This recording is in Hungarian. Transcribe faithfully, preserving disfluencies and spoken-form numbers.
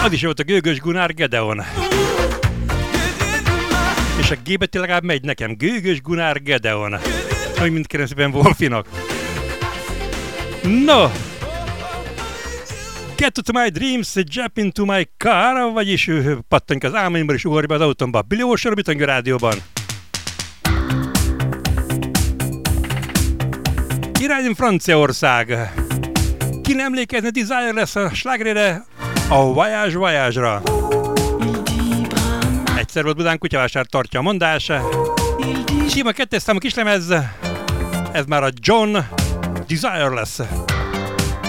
Az is volt a Gőgös Gunár Gedeon. És a G-betű legalább megy nekem. Gőgös Gunár Gedeon. Hogy mind kérem szépen Wolfinak. No! Get to my dreams, jump into my car, vagyis pattank az álmaimból és ugorj be az autómba. Billy Ocean a Bitangő Rádióban. Irány Franciaország. Ki nem emlékezne, Desire lesz a slágerére, a Voyage Voyage-ra. Egyszer volt Budán, kutyavásár tartja a mondás. Sima kettes számú kislemez, ez már a John Desire lesz.